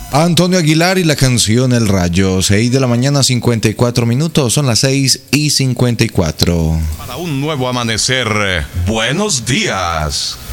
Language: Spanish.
Antonio Aguilar y la canción El Rayo. 6 de la mañana, 54 minutos. Son las 6:54. Para un nuevo amanecer, buenos días.